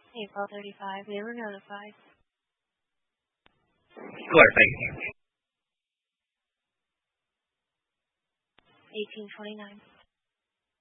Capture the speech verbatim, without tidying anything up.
April thirty-five. They were notified. Clear, thank you. eighteen twenty-nine.